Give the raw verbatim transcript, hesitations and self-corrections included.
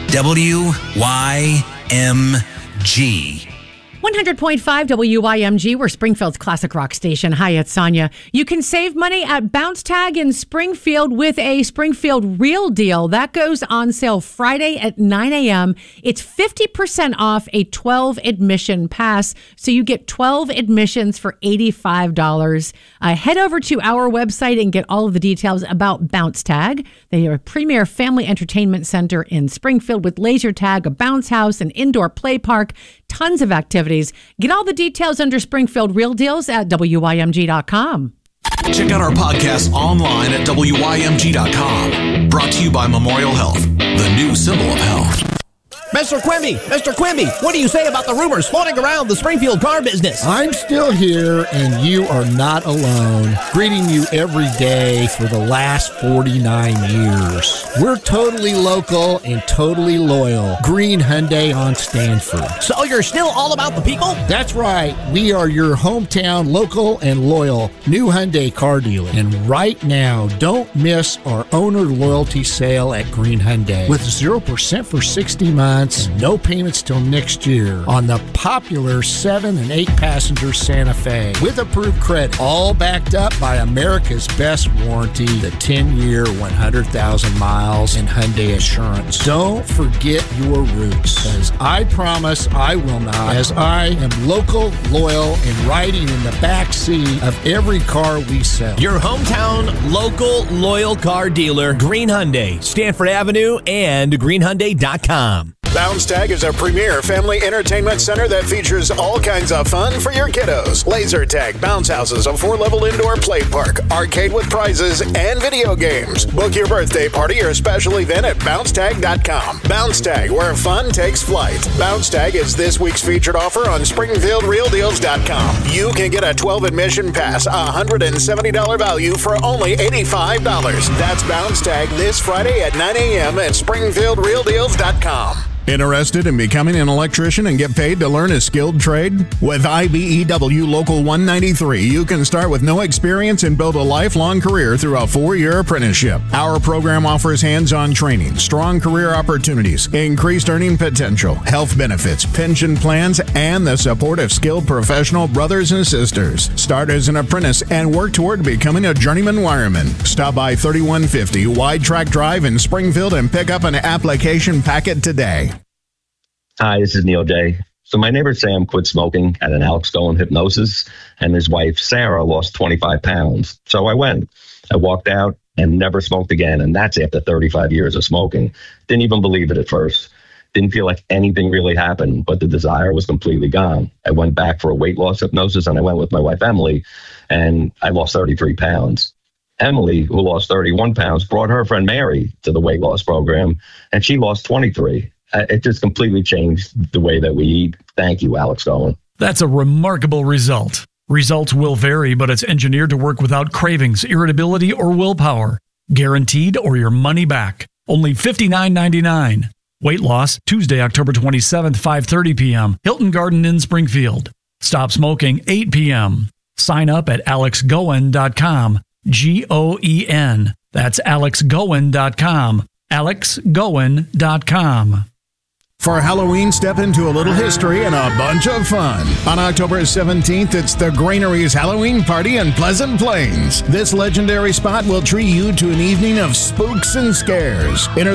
W Y M G. one hundred point five W Y M G, we're Springfield's classic rock station. Hi, it's Sonia. You can save money at Bounce Tag in Springfield with a Springfield Real Deal. That goes on sale Friday at nine a.m. It's fifty percent off a twelve admission pass, so you get twelve admissions for eighty-five dollars. Uh, head over to our website and get all of the details about Bounce Tag. They are a premier family entertainment center in Springfield with laser tag, a bounce house, an indoor play park, tons of activities. Get all the details under Springfield Real Deals at W Y M G dot com. Check out our podcast online at W Y M G dot com. Brought to you by Memorial Health, the new symbol of health. Mister Quimby, Mister Quimby, what do you say about the rumors floating around the Springfield car business? I'm still here, and you are not alone. Greeting you every day for the last forty-nine years. We're totally local and totally loyal. Green Hyundai on Stanford. So you're still all about the people? That's right. We are your hometown local and loyal new Hyundai car dealer. And right now, don't miss our owner loyalty sale at Green Hyundai with zero percent for sixty months. No payments till next year on the popular seven and eight passenger Santa Fe with approved credit, all backed up by America's best warranty, the ten-year, one hundred thousand miles in Hyundai Assurance. Don't forget your roots, because I promise I will not, as I am local, loyal, and riding in the back seat of every car we sell. Your hometown local loyal car dealer, Green Hyundai, Stanford Avenue, and green hyundai dot com. Bounce Tag is a premier family entertainment center that features all kinds of fun for your kiddos. Laser tag, bounce houses, a four-level indoor play park, arcade with prizes, and video games. Book your birthday party or special event at bounce tag dot com. Bounce Tag, where fun takes flight. Bounce Tag is this week's featured offer on springfield real deals dot com. You can get a twelve admission pass, a one hundred seventy dollars value for only eighty-five dollars. That's Bounce Tag this Friday at nine a.m. at springfield real deals dot com. Interested in becoming an electrician and get paid to learn a skilled trade? With I B E W Local one ninety-three, you can start with no experience and build a lifelong career through a four-year apprenticeship. Our program offers hands-on training, strong career opportunities, increased earning potential, health benefits, pension plans, and the support of skilled professional brothers and sisters. Start as an apprentice and work toward becoming a journeyman wireman. Stop by thirty-one fifty Wide Track Drive in Springfield and pick up an application packet today. Hi, this is Neil Day. So my neighbor Sam quit smoking at an Alex Goen hypnosis, and his wife Sarah lost twenty-five pounds. So I went. I walked out and never smoked again, and that's after thirty-five years of smoking. Didn't even believe it at first. Didn't feel like anything really happened, but the desire was completely gone. I went back for a weight loss hypnosis, and I went with my wife Emily, and I lost thirty-three pounds. Emily, who lost thirty-one pounds, brought her friend Mary to the weight loss program, and she lost twenty-three. It just completely changed the way that we eat. Thank you, Alex Goen. That's a remarkable result. Results will vary, but it's engineered to work without cravings, irritability, or willpower. Guaranteed or your money back. Only fifty-nine ninety-nine. Weight loss, Tuesday, October twenty-seventh, five thirty p.m. Hilton Garden Inn, Springfield. Stop smoking, eight p.m. Sign up at alex goen dot com. G O E N. That's alex goen dot com. alex goen dot com. For Halloween, step into a little history and a bunch of fun. On October seventeenth, it's the Grainery's Halloween Party in Pleasant Plains. This legendary spot will treat you to an evening of spooks and scares. Enter